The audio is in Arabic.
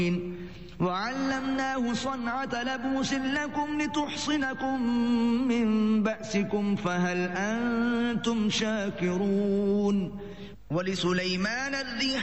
وعلمناه صنعة لبوس لكم لتحصنكم من بأسكم فهل أنتم شاكرون ولسليمان الريح